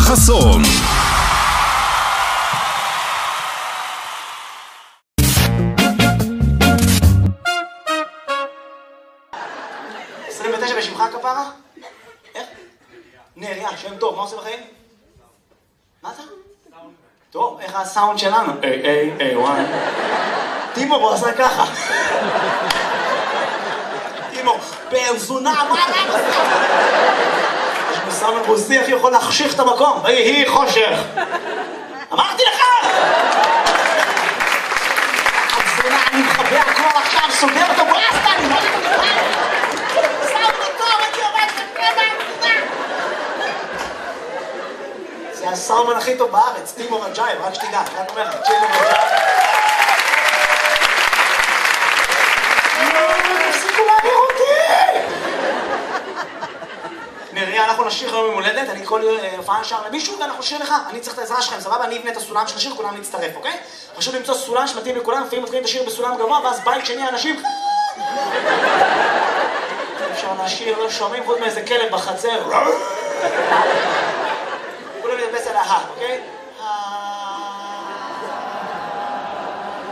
חסון. בשמך כפרה? איך? נריה, שם טוב, מה עושה בחיים? מה אתה? טוב, איך הסאונד שלנו? וואי. טימור, הוא עשה ככה. טימור, פרזונה, מה אתה עושה? יש מסאמן רוסי, איך יכול להחשיך את המקום? היא חושך. אמרתי לך! פרזונה, אני מחבא הכל עכשיו, סוגר אותו ברסטה, אני לא מתקבל. זה הסאומן הכי טוב בארץ, טימור רג'ייב, רק שתדע, אני רק אומר לך, טימור רג'ייב. תפסיקו להעביר אותי! נריה, אנחנו נשיר היום ממולדת, אני כל הופעה נשאר למישהו ואנחנו נשיר לך, אני צריך את העזרה שלכם, סבבה? אני אבנה את הסולם של השיר, כולם להצטרף, אוקיי? חשוב למצוא סולם שמתאים לכולם, לפעמים מתחילים את השיר בסולם גבוה, ואז בית שני אנשים... אפשר לשיר, לא שומעים חוץ מאיזה כלב בחצר. כולם ידבס על ההר, אוקיי?